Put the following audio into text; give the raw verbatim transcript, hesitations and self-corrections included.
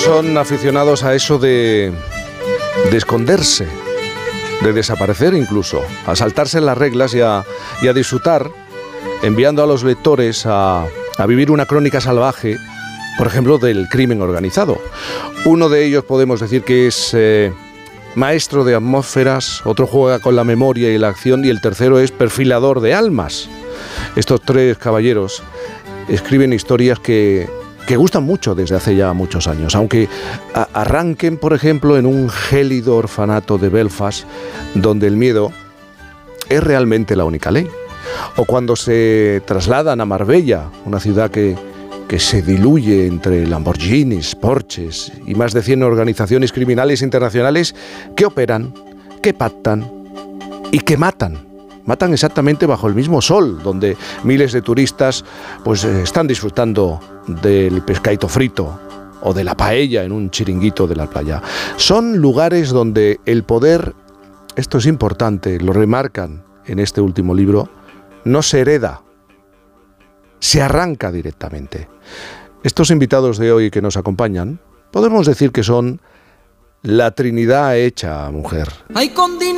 son aficionados a eso de, de esconderse, de desaparecer incluso, a saltarse las reglas y a, y a disfrutar, enviando a los lectores a, a vivir una crónica salvaje, por ejemplo, del crimen organizado. Uno de ellos podemos decir que es eh, maestro de atmósferas, otro juega con la memoria y la acción, y el tercero es perfilador de almas. Estos tres caballeros escriben historias que, que gustan mucho desde hace ya muchos años, aunque a, arranquen, por ejemplo, en un gélido orfanato de Belfast, donde el miedo es realmente la única ley, o cuando se trasladan a Marbella, una ciudad que, que se diluye entre Lamborghinis, Porsches y más de cien organizaciones criminales internacionales que operan, que pactan y que matan. Matan exactamente bajo el mismo sol, donde miles de turistas pues están disfrutando del pescadito frito o de la paella en un chiringuito de la playa. Son lugares donde el poder, esto es importante, lo remarcan en este último libro, no se hereda, se arranca directamente. Estos invitados de hoy que nos acompañan, podemos decir que son la Trinidad hecha mujer.